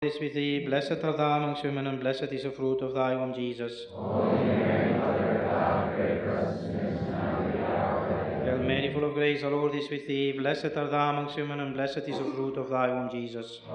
is with thee, blessed art thou amongst women, and blessed is the fruit of thy womb, Jesus. Hail Mary, full of grace, the Lord is with thee, blessed art thou amongst women, and blessed is the fruit of thy womb, Jesus.